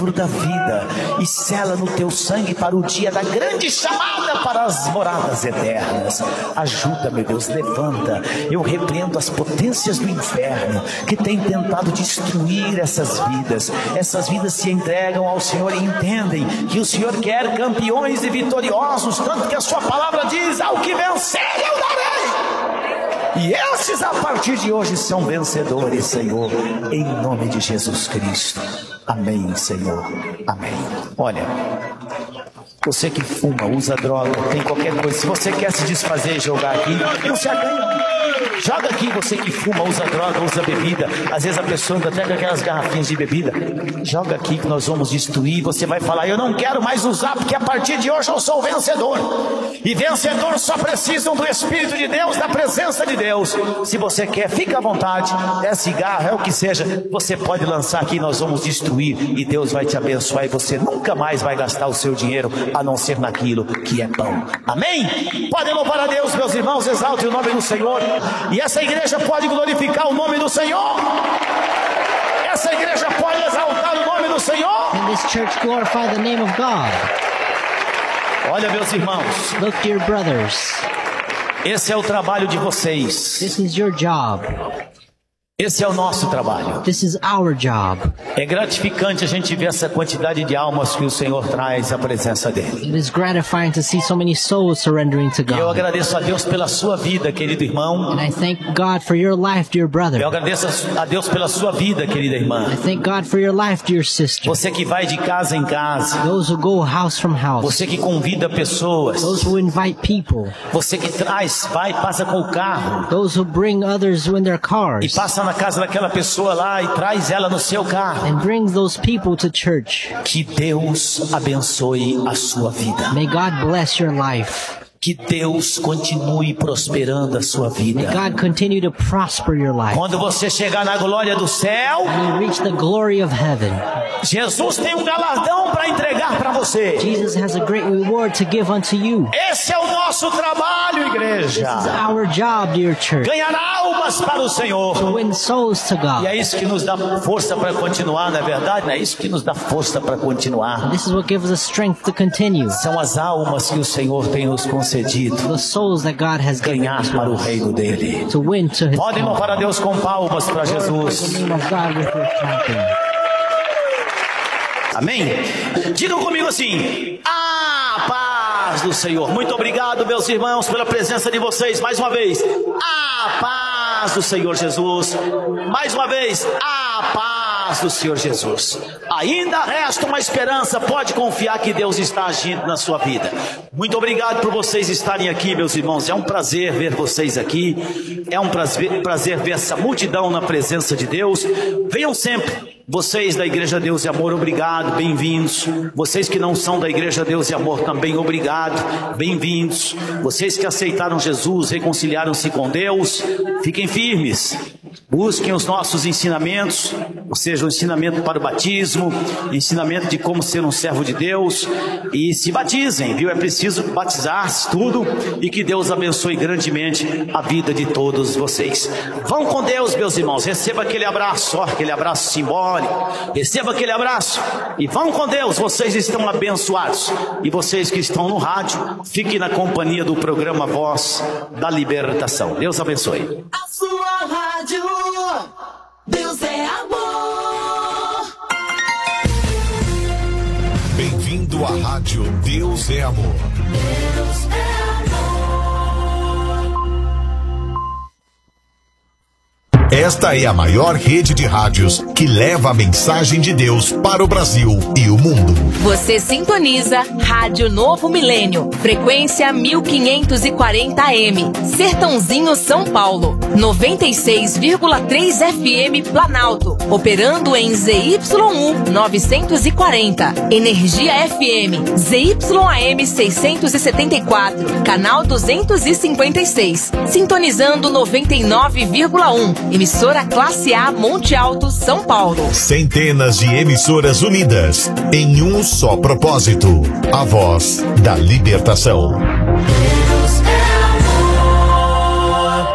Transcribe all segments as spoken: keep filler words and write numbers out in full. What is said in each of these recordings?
livro da vida e sela no teu sangue para o dia da grande chamada para as moradas eternas. Ajuda, meu Deus, levanta. Eu repreendo as potências do inferno que têm tentado destruir essas vidas. Essas vidas se entregam ao Senhor e entendem que o Senhor quer campeões e vitoriosos, tanto que a sua palavra diz: ao que vencer eu darei. E esses a partir de hoje são vencedores, Senhor, em nome de Jesus Cristo. Amém, Senhor. Amém. Olha, você que fuma, usa droga, tem qualquer coisa, se você quer se desfazer e jogar aqui, não se acanha. Joga aqui, você que fuma, usa droga, usa bebida. Às vezes a pessoa anda até com aquelas garrafinhas de bebida. Joga aqui que nós vamos destruir. Você vai falar: eu não quero mais usar, porque a partir de hoje eu sou vencedor. E vencedores só precisam do Espírito de Deus, da presença de Deus. Se você quer, fica à vontade. É cigarro, é o que seja, você pode lançar aqui, nós vamos destruir. E Deus vai te abençoar. E você nunca mais vai gastar o seu dinheiro a não ser naquilo que é pão. Amém? Podem louvar a Deus, meus irmãos. Exalte o nome do Senhor. E essa igreja pode glorificar o nome do Senhor. Essa igreja pode exaltar o nome do Senhor. And this church glorify the name of God. Olha, meus irmãos, Look, dear brothers, esse é o trabalho de vocês. this is your job. Esse é o nosso trabalho. This is our job. É gratificante a gente ver essa quantidade de almas que o Senhor traz à presença dele. It is gratifying to see so many souls surrendering to E eu God. agradeço a Deus pela sua vida, querido irmão. And I thank God for your life, dear brother. Eu agradeço a Deus pela sua vida, querida irmã. I thank God for your life, dear sister. Você que vai de casa em casa. Those who go house from house. Você que convida pessoas. Those who invite people. Você que traz, vai, passa com o carro. Those who bring others in their E cars. passa na casa daquela pessoa lá e traz ela no seu carro. And brings those people to church. Que Deus abençoe a sua vida. May God bless your life. Que Deus continue prosperando a sua vida. May God continue to prosper your life. Quando você chegar na glória do céu, When you reach the glory of heaven, Jesus tem um galardão para entregar para você. Jesus has a great reward to give unto you. Esse é o nosso trabalho, This is igreja. our job, dear church, Ganhar almas para o to Senhor. win souls to E God. é isso que nos dá força para continuar, não é verdade? É isso que nos dá força para continuar. This is what gives us strength to continue. São as almas que o Senhor tem nos concedido. The souls that God has given Ganhar us para o reino dele. to win to His Podem louvar a Deus com palmas para The Jesus. name of God with your clapping. Amém? Digam comigo assim: a paz do Senhor. Muito obrigado, meus irmãos, pela presença de vocês. Mais uma vez, a paz do Senhor Jesus. Mais uma vez, a paz do Senhor Jesus. Ainda resta uma esperança. Pode confiar que Deus está agindo na sua vida. Muito obrigado por vocês estarem aqui, meus irmãos. É um prazer ver vocês aqui. É um prazer, prazer ver essa multidão na presença de Deus. Venham sempre. Vocês da Igreja Deus e Amor, obrigado, bem-vindos. Vocês que não são da Igreja Deus e Amor também, obrigado, bem-vindos. Vocês que aceitaram Jesus, reconciliaram-se com Deus, fiquem firmes. Busquem os nossos ensinamentos, ou seja, o ensinamento para o batismo, ensinamento de como ser um servo de Deus, e se batizem, viu? É preciso batizar-se tudo, e que Deus abençoe grandemente a vida de todos vocês. Vão com Deus, meus irmãos, receba aquele abraço, ó, aquele abraço simbólico, receba aquele abraço, e vão com Deus, vocês estão abençoados. E vocês que estão no rádio, fiquem na companhia do programa Voz da Libertação. Deus abençoe. A sua rádio, Deus é amor. Bem-vindo à rádio Deus é Amor. Deus é Esta é a maior rede de rádios que leva a mensagem de Deus para o Brasil e o mundo. Você sintoniza Rádio Novo Milênio, frequência mil quinhentos e quarenta A M, Sertãozinho, São Paulo, noventa e seis vírgula três F M Planalto, operando em Z Y um novecentos e quarenta, Energia F M, Z Y A M seiscentos e setenta e quatro, canal duzentos e cinquenta e seis, sintonizando noventa e nove vírgula um, emissora Classe A Monte Alto, São Paulo. Centenas de emissoras unidas em um só propósito: a voz da libertação. Deus é amor.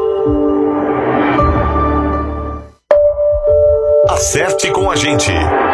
Acerte com a gente.